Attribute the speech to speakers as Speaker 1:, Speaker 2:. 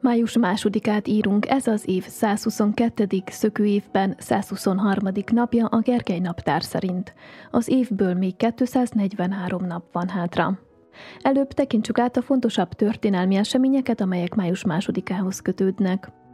Speaker 1: Május 2-át írunk, ez az év 122. szökőévben 123. napja a Gergely naptár szerint. Az évből még 243 nap van hátra. Előbb tekintsük át a fontosabb történelmi eseményeket, amelyek május 2-ához kötődnek.